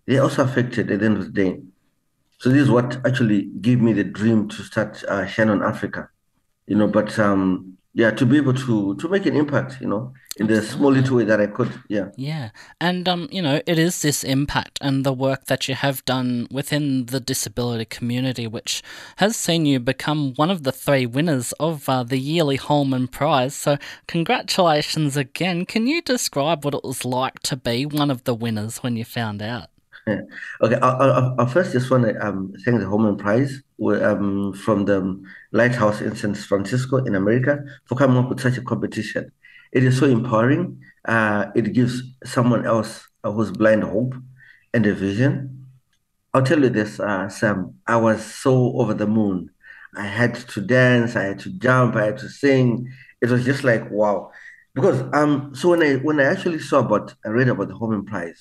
they're also affected at the end of the day. So this is what actually gave me the dream to start Shine on Africa. But yeah, to be able to make an impact, in the small Absolutely. little way that I could. Yeah. Yeah. And, it is this impact and the work that you have done within the disability community, which has seen you become one of the three winners of the yearly Holman Prize. So, congratulations again. Can you describe what it was like to be one of the winners when you found out? Yeah. Okay, I first just want to thank the Holman Prize from the Lighthouse in San Francisco in America for coming up with such a competition. It is so empowering. It gives someone else who's blind hope and a vision. I'll tell you this, Sam. I was so over the moon. I had to dance, I had to jump, I had to sing. It was just like wow. Because so when I actually I read about the Holman Prize.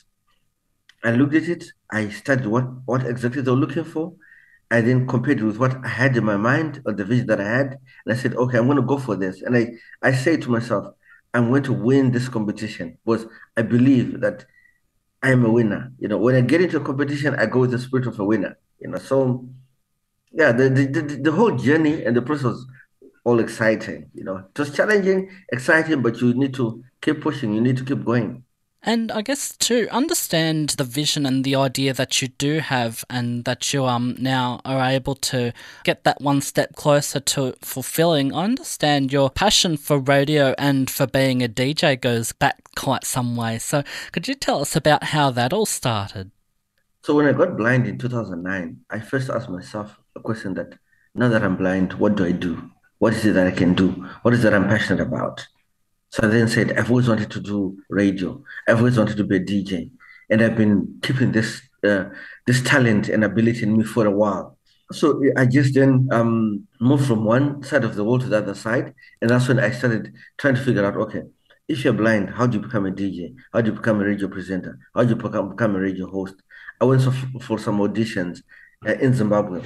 I looked at it. I studied what exactly they were looking for. I then compared it with what I had in my mind or the vision that I had. And I said, okay, I'm going to go for this. And I say to myself, I'm going to win this competition because I believe that I am a winner. When I get into a competition, I go with the spirit of a winner. So yeah, the whole journey and the process was all exciting. It was challenging, exciting, but you need to keep pushing. You need to keep going. And I guess to understand the vision and the idea that you do have, and that you now are able to get that one step closer to fulfilling. I understand your passion for radio and for being a DJ goes back quite some way. So could you tell us about how that all started? So when I got blind in 2009, I first asked myself a question that now that I'm blind, what do I do? What is it that I can do? What is it that I'm passionate about? So I then said, I've always wanted to do radio. I've always wanted to be a DJ. And I've been keeping this talent and ability in me for a while. So I just then moved from one side of the world to the other side. And that's when I started trying to figure out, okay, if you're blind, how do you become a DJ? How do you become a radio presenter? How do you become a radio host? I went for some auditions in Zimbabwe.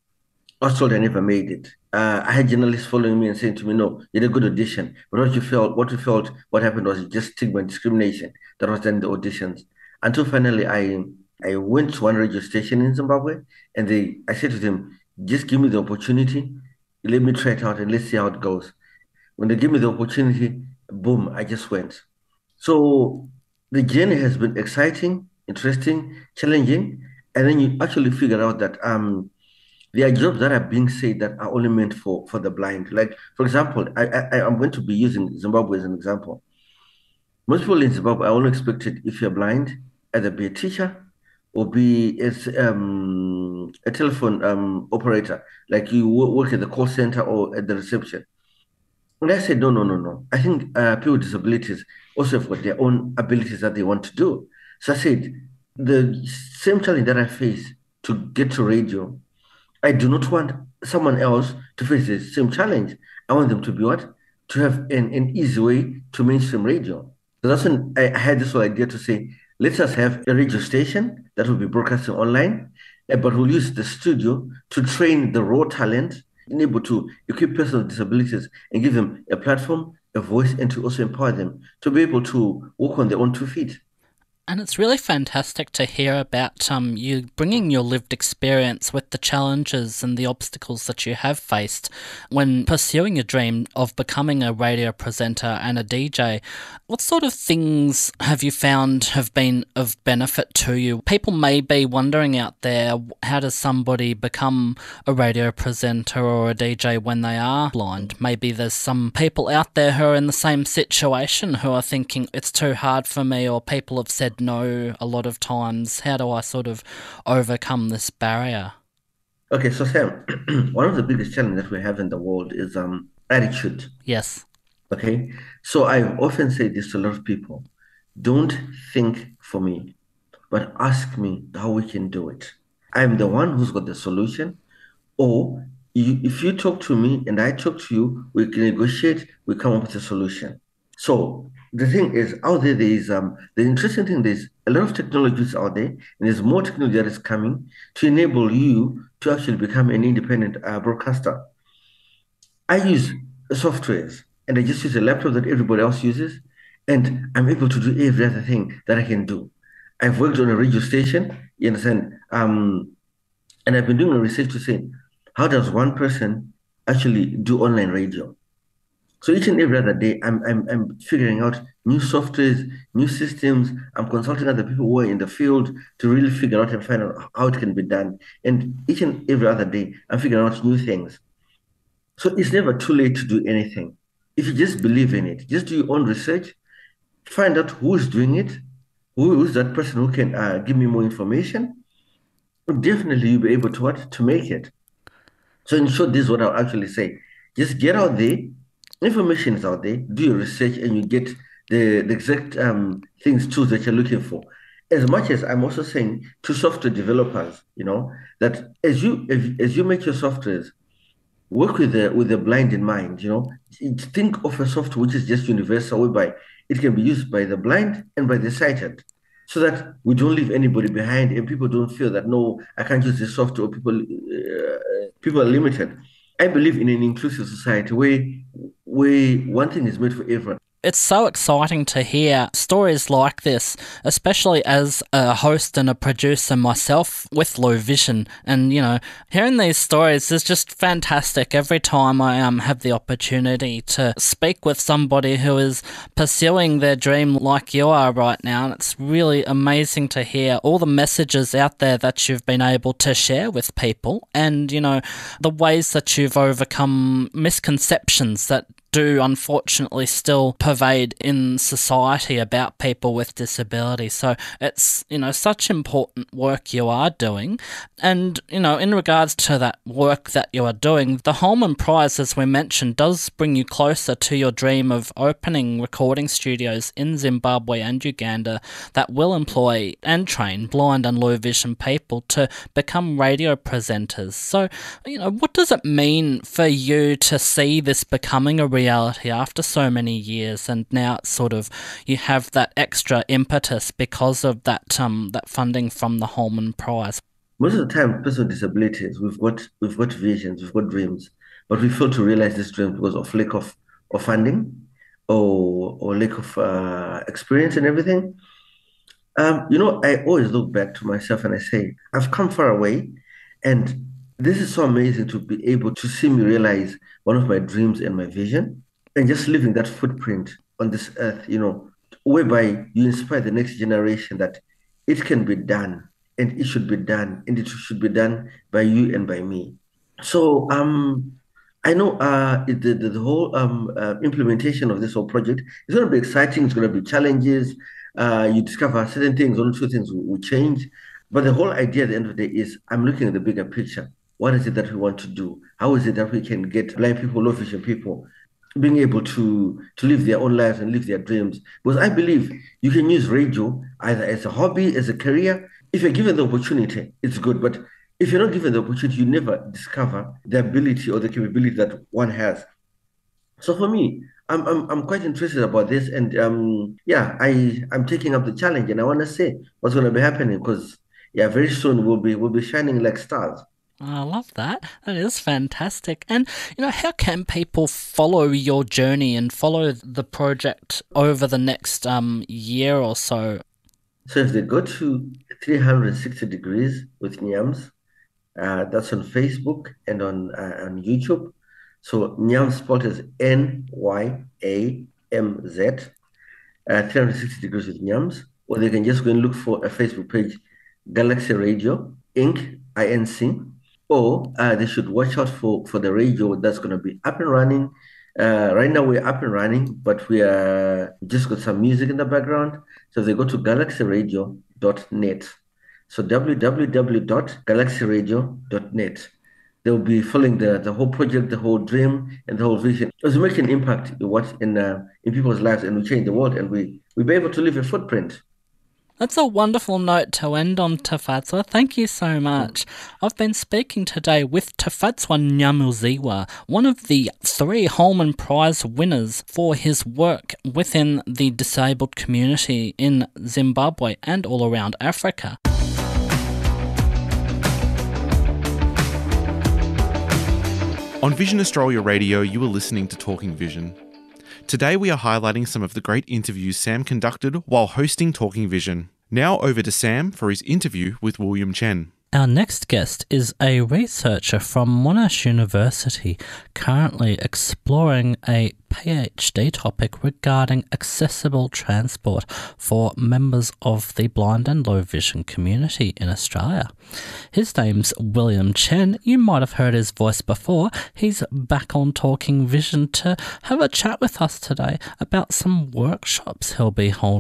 I was told I never made it. I had journalists following me and saying to me, "No, you did a good audition." But what happened was just stigma and discrimination that was done in the auditions. Until finally, I went to one radio station in Zimbabwe, and I said to them, "Just give me the opportunity, let me try it out, and let's see how it goes." When they gave me the opportunity, boom, I just went. So the journey has been exciting, interesting, challenging, and then you actually figure out that there are jobs that are being said that are only meant for the blind. Like, for example, I'm going to be using Zimbabwe as an example. Most people in Zimbabwe are only expected, if you're blind, either be a teacher or be a telephone operator, like you work at the call center or at the reception. And I said, no, no, no, no. I think people with disabilities also have got their own abilities that they want to do. So I said, the same challenge that I face to get to radio, I do not want someone else to face the same challenge. I want them to be what? To have an easy way to mainstream radio. So that's when I had this whole idea to say, let us have a radio station that will be broadcasting online, but we'll use the studio to train the raw talent, enable to equip persons with disabilities and give them a platform, a voice, and to also empower them to be able to walk on their own 2 feet. And it's really fantastic to hear about you bringing your lived experience with the challenges and the obstacles that you have faced when pursuing your dream of becoming a radio presenter and a DJ. What sort of things have you found have been of benefit to you? People may be wondering out there, how does somebody become a radio presenter or a DJ when they are blind? Maybe there's some people out there who are in the same situation who are thinking it's too hard for me, or people have said no a lot of times. How do I sort of overcome this barrier? Okay, so Sam, one of the biggest challenges that we have in the world is attitude. Yes. Okay, so I've often said this to a lot of people. Don't think for me, but ask me how we can do it. I'm the one who's got the solution. Or if you talk to me and I talk to you, we can negotiate, we come up with a solution. So the thing is, out there, there is the interesting thing, there's a lot of technologies out there, and there's more technology that is coming to enable you to actually become an independent broadcaster. I use softwares and I just use a laptop that everybody else uses, and I'm able to do every other thing that I can do. I've worked on a radio station. You understand? And I've been doing a research to say, how does one person actually do online radio? So each and every other day, I'm figuring out new softwares, new systems. I'm consulting other people who are in the field to really figure out and find out how it can be done. And each and every other day, I'm figuring out new things. So it's never too late to do anything. If you just believe in it, just do your own research, find out who is doing it, who is that person who can give me more information. Definitely, you'll be able to what to make it. So in short, this is what I'll actually say. Just get out there, information is out there, do your research, and you get the exact tools that you're looking for. As much as I'm also saying to software developers, that as you make your softwares, work with the blind in mind, think of a software which is just universal, whereby it can be used by the blind and by the sighted, so that we don't leave anybody behind and people don't feel that, no, I can't use this software, people are limited. I believe in an inclusive society where one thing is made for everyone. It's so exciting to hear stories like this, especially as a host and a producer myself with low vision. And, hearing these stories is just fantastic every time I have the opportunity to speak with somebody who is pursuing their dream like you are right now. And it's really amazing to hear all the messages out there that you've been able to share with people and, the ways that you've overcome misconceptions that do unfortunately still pervade in society about people with disability. So it's, such important work you are doing. And, in regards to that work that you are doing, the Holman Prize, as we mentioned, does bring you closer to your dream of opening recording studios in Zimbabwe and Uganda that will employ and train blind and low vision people to become radio presenters. So, what does it mean for you to see this becoming a reality after so many years, and now it's sort of you have that extra impetus because of that that funding from the Holman Prize? Most of the time, people with disabilities, we've got visions, we've got dreams, but we fail to realize this dream because of lack of funding or lack of experience and everything. I always look back to myself and I say, I've come far away, and this is so amazing to be able to see me realize one of my dreams and my vision, and just leaving that footprint on this earth, whereby you inspire the next generation that it can be done, and it should be done, and it should be done by you and by me. So I know the whole implementation of this whole project is going to be exciting. It's going to be challenges. You discover certain things, one or two things will change. But the whole idea at the end of the day is I'm looking at the bigger picture. What is it that we want to do? How is it that we can get blind people, low vision people, being able to live their own lives and live their dreams? Because I believe you can use radio either as a hobby, as a career. If you're given the opportunity, it's good. But if you're not given the opportunity, you never discover the ability or the capability that one has. So for me, I'm quite interested about this, and I'm taking up the challenge, and I want to see what's going to be happening, because very soon we'll be shining like stars. I love that. That is fantastic. And, how can people follow your journey and follow the project over the next year or so? So if they go to 360 Degrees with Nyams, that's on Facebook and on YouTube. So Nyams spelled as Nyamz, 360 Degrees with Nyams. Or they can just go and look for a Facebook page, Galaxy Radio Inc., INC. Or they should watch out for the radio that's going to be up and running. Right now we're up and running, but we just got some music in the background. So they go to galaxyradio.net. So www.galaxyradio.net. They'll be following the whole project, the whole dream, and the whole vision. As we make an impact in people's lives, and we change the world, and we'll be able to leave a footprint. That's a wonderful note to end on, Tafadzwa. Thank you so much. I've been speaking today with Tafadzwa Nyamuziwa, one of the 3 Holman Prize winners for his work within the disabled community in Zimbabwe and all around Africa. On Vision Australia Radio, you are listening to Talking Vision. Today we are highlighting some of the great interviews Sam conducted while hosting Talking Vision. Now over to Sam for his interview with William Chen. Our next guest is a researcher from Monash University, currently exploring a PhD topic regarding accessible transport for members of the blind and low vision community in Australia. His name's William Chen. You might have heard his voice before. He's back on Talking Vision to have a chat with us today about some workshops he'll be holding